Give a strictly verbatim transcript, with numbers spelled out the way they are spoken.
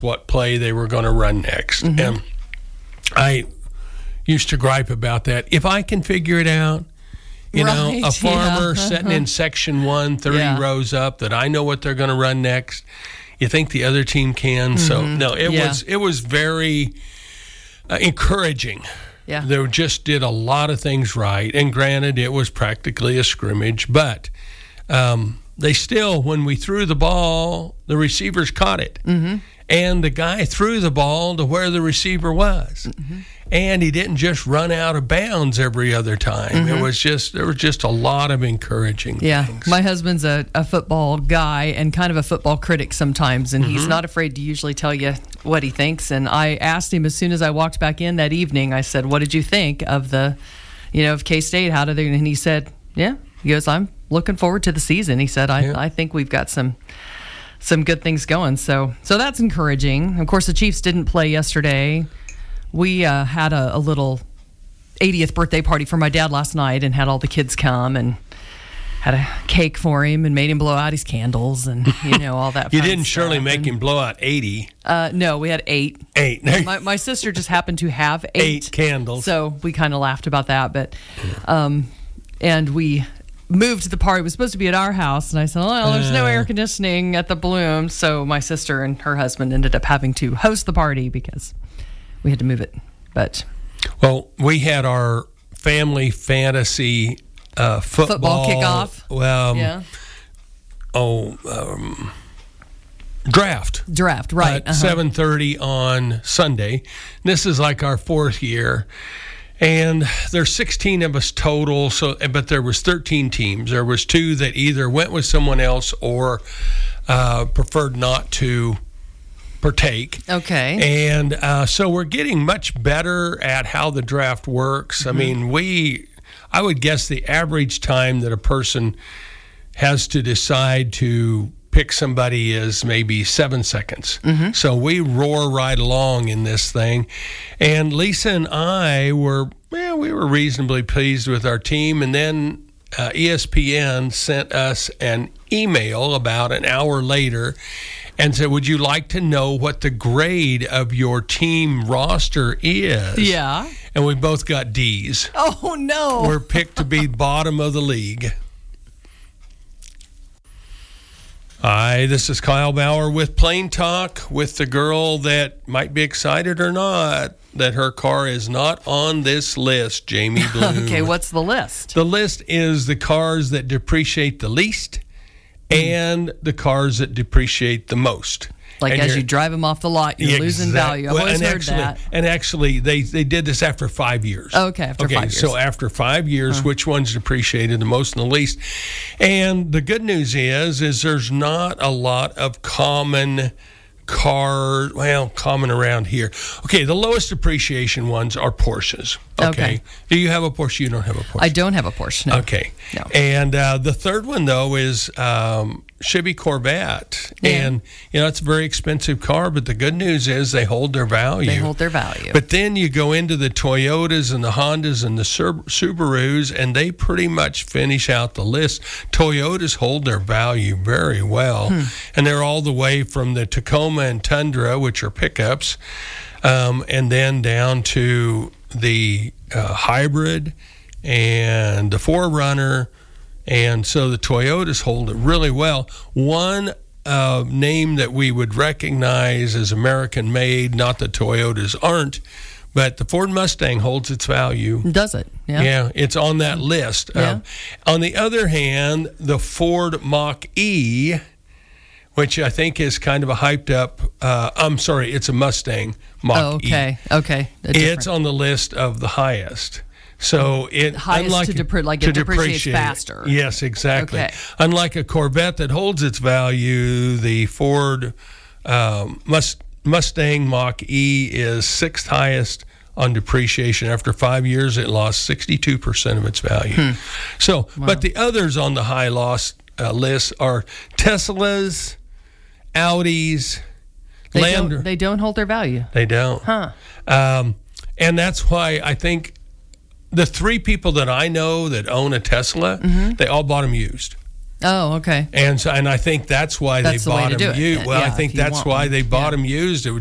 what play they were going to run next. Mm-hmm. And I used to gripe about that. If I can figure it out, you right, know, a farmer yeah. sitting in section one, thirty yeah. rows up, that I know what they're going to run next. You think the other team can? Mm-hmm. So no, it yeah. was it was very uh, encouraging. Yeah, they just did a lot of things right. And granted, it was practically a scrimmage, but um, they still, when we threw the ball, the receivers caught it. Mm-hmm. And the guy threw the ball to where the receiver was. Mm-hmm. And he didn't just run out of bounds every other time. Mm-hmm. It was just, there was just a lot of encouraging yeah. things. My husband's a, a football guy and kind of a football critic sometimes, and mm-hmm. he's not afraid to usually tell you what he thinks. And I asked him as soon as I walked back in that evening, I said, what did you think of the, you know, of K-State? How did they, and he said, yeah, he goes, I'm looking forward to the season. He said, I, yeah. I think we've got some some good things going. So so that's encouraging. Of course, the Chiefs didn't play yesterday. We uh, had a, a little eightieth birthday party for my dad last night and had all the kids come and had a cake for him and made him blow out his candles and, you know, all that You fun didn't stuff. surely make and, him blow out eighty. Uh, no, we had eight. Eight. my, my sister just happened to have eight. Eight candles. So we kind of laughed about that. But, um, and we moved the party. It was supposed to be at our house, and I said, well, there's no air conditioning at the Bloom. So my sister and her husband ended up having to host the party because we had to move it. But well, we had our family fantasy uh, football, football kickoff. Well, um, yeah. Oh, um, draft. Draft, right. At uh-huh. seven thirty on Sunday. This is like our fourth year. And there's sixteen of us total, so but there was thirteen teams. There was two that either went with someone else or uh, preferred not to partake. Okay. And uh, so we're getting much better at how the draft works. Mm-hmm. I mean, we, I would guess the average time that a person has to decide to pick somebody is maybe seven seconds. Mm-hmm. So we roar right along in this thing. And Lisa and I were, well, we were reasonably pleased with our team. And then uh, E S P N sent us an email about an hour later and said, would you like to know what the grade of your team roster is? Yeah. And we both got D's. Oh, no. We're picked to be bottom of the league. Hi, this is Kyle Bauer with Plain Talk with the girl that might be excited or not that her car is not on this list, Jamie Bloom. Okay, what's the list? The list is the cars that depreciate the least and the cars that depreciate the most. Like and as you drive them off the lot, you're exact, losing value. I've well, always and heard actually, that. And actually, they, they did this after five years. Okay, after okay, five years. So after five years, huh. which ones depreciated the most and the least? And the good news is, is there's not a lot of common car, well, common around here. Okay, the lowest depreciation ones are Porsches. Okay. Okay. Do you have a Porsche? You don't have a Porsche. I don't have a Porsche, no. Okay. No. And uh, the third one, though, is um, Chevy Corvette. Yeah. And, you know, it's a very expensive car, but the good news is they hold their value. They hold their value. But then you go into the Toyotas and the Hondas and the Sur- Subarus, and they pretty much finish out the list. Toyotas hold their value very well. Hmm. And they're all the way from the Tacoma and Tundra, which are pickups, um, and then down to the uh, hybrid and the four runner. And so the Toyotas hold it really well. One uh, name that we would recognize as American made, not that Toyotas aren't, but the Ford Mustang holds its value. Does it? Yeah. Yeah, it's on that list. Yeah. Um, on the other hand, the Ford Mach-E, which I think is kind of a hyped up, uh, I'm sorry, it's a Mustang Mach-E. Oh, okay, okay. It's on the list of the highest. So it highest unlike, to, depre- like it to depreciates depreciate. faster. Yes, exactly. Okay. Unlike a Corvette that holds its value, the Ford um, Must, Mustang Mach-E is sixth highest on depreciation. After five years, it lost sixty-two percent of its value. Hmm. So, wow. But the others on the high loss uh, list are Teslas, Audis, They Land. don't, they don't hold their value. They don't. Huh. Um, and that's why I think the three people that I know that own a Tesla, mm-hmm. they all bought them used. Oh, okay. And so, and I think that's why That's they the way bought to do them it. used. Well, Yeah, I think if you that's want why one. they bought Yeah. them used. It